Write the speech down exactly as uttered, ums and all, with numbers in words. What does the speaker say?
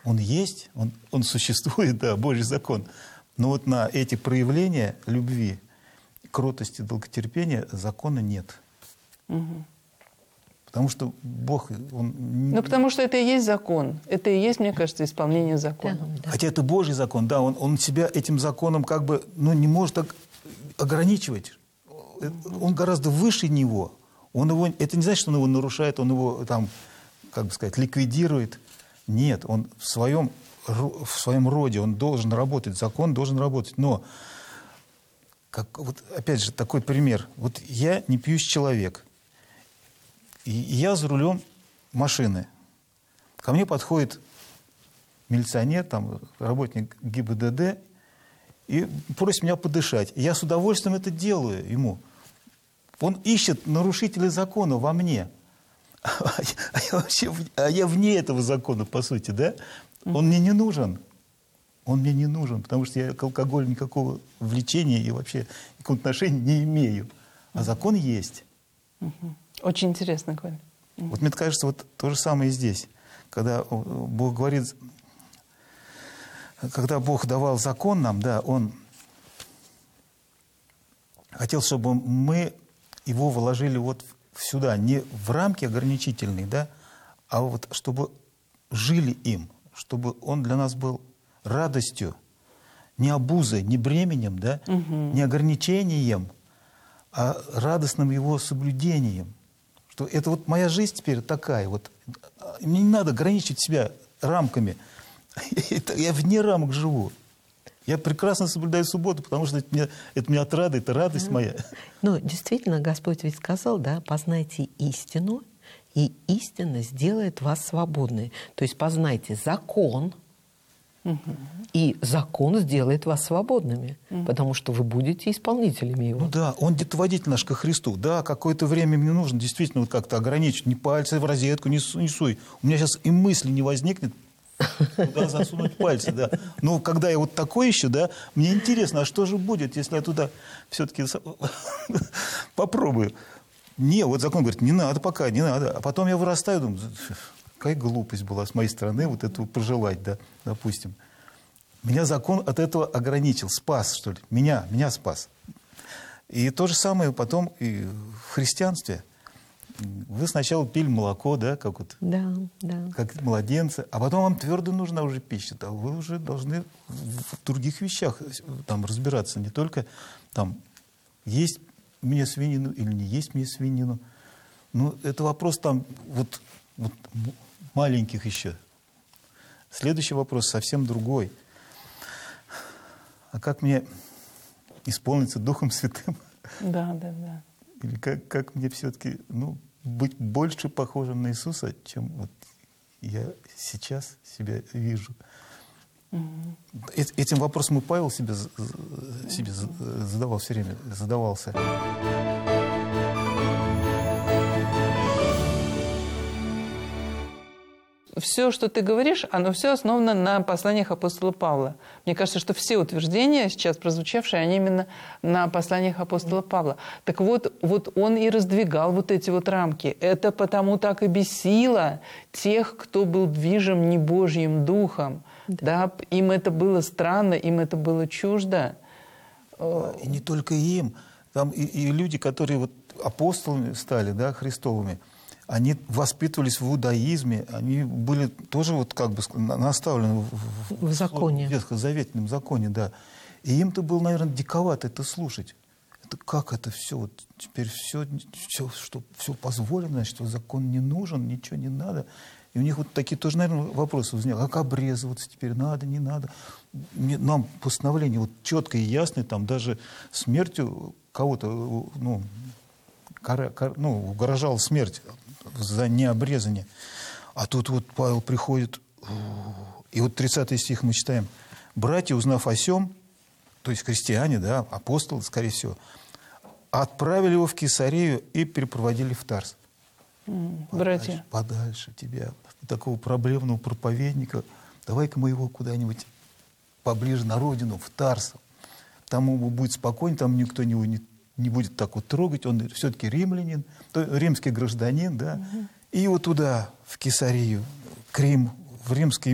Он есть, он, он существует, да, Божий закон. Но вот на эти проявления любви, кротости, долготерпения закона нет. Угу. Потому что Бог, Он... Ну, потому что это и есть закон. Это и есть, мне кажется, исполнение закона. Да, да. Хотя это Божий закон, да, он, он себя этим законом как бы, ну, не может так ограничивать. Он гораздо выше него. Он его, это не значит, что он его нарушает, он его там, как бы сказать, ликвидирует. Нет, он в своем, в своем роде, он должен работать, закон должен работать. Но, как, вот, опять же, такой пример. Вот я не пьющий человек, и я за рулем машины. Ко мне подходит милиционер, там, работник ГИБДД, и просит меня подышать. Я с удовольствием это делаю ему. Он ищет нарушителя закона во мне. А я, вообще, а я вне этого закона, по сути, да? Он мне не нужен. Он мне не нужен, потому что я к алкоголю никакого влечения и вообще никакого отношения не имею. А закон есть. Очень интересно, Коль. Вот мне кажется, вот то же самое и здесь. Когда Бог говорит, когда Бог давал закон нам, да, Он хотел, чтобы мы его вложили вот сюда, не в рамки ограничительные, да, а вот чтобы жили им, чтобы он для нас был радостью, не обузой, не бременем, да, угу. не ограничением, а радостным его соблюдением. Что это вот моя жизнь теперь такая, вот мне не надо ограничивать себя рамками. Я вне рамок живу. Я прекрасно соблюдаю субботу, потому что это мне, это мне отрада, это радость моя. Ну, действительно, Господь ведь сказал, да, познайте истину, и истина сделает вас свободной. То есть познайте закон, угу. и закон сделает вас свободными, угу. потому что вы будете исполнителями его. Ну да, он где-то водитель наш ко Христу. Да, какое-то время мне нужно действительно вот как-то ограничить, не пальцы в розетку, не суй. У меня сейчас и мысли не возникнет, куда засунуть пальцы, да. Но когда я вот такой еще, да, мне интересно, а что же будет, если я туда все-таки попробую? Не, вот закон говорит, не надо пока, не надо. А потом я вырастаю, думаю, какая глупость была с моей стороны вот этого пожелать, да, допустим. Меня закон от этого ограничил, спас, что ли. Меня, меня спас. И то же самое потом и в христианстве. Вы сначала пили молоко, да, как вот, да, да. как младенцы, а потом вам твердо нужна уже пища. А вы уже должны в других вещах там разбираться, не только там есть мне свинину или не есть мне свинину. Ну, это вопрос там вот, вот маленьких еще. Следующий вопрос совсем другой. А как мне исполниться Духом Святым? Да, да, да. Или как, как мне все-таки, ну, быть больше похожим на Иисуса, чем вот я сейчас себя вижу. Mm-hmm. Э- этим вопросом и Павел себе, себе задавал все время, задавался. Все, что ты говоришь, оно все основано на посланиях апостола Павла. Мне кажется, что все утверждения, сейчас прозвучавшие, они именно на посланиях апостола Павла. Так вот, вот он и раздвигал вот эти вот рамки. Это потому так и бесило тех, кто был движим не Божьим духом. Да. Да? Им это было странно, им это было чуждо. И не только им. Там и, и люди, которые вот апостолами стали, да, христовыми, они воспитывались в иудаизме, они были тоже вот как бы наставлены в, в законе. В ветхозаветном законе, да. И им-то было, наверное, диковато это слушать. Это как это все, вот теперь все, все, что, все позволено, что закон не нужен, ничего не надо. И у них вот такие тоже, наверное, вопросы возникли. Как обрезываться теперь надо, не надо? Нам постановление вот четкое и ясное, там даже смертью кого-то, ну, кара, кара, ну угрожала смерть за необрезание. А тут вот Павел приходит, и вот тридцатый стих мы читаем. «Братья, узнав о сем», то есть христиане, да, апостолы, скорее всего, отправили его в Кесарею и перепроводили в Тарс. Mm, подальше, братья. Подальше тебя, такого проблемного проповедника, давай-ка мы его куда-нибудь поближе на родину, в Тарс. Там ему будет спокойно, там никто его не не будет так вот трогать, он все-таки римлянин, римский гражданин, да, угу. И вот туда, в Кесарию, к Рим, в римский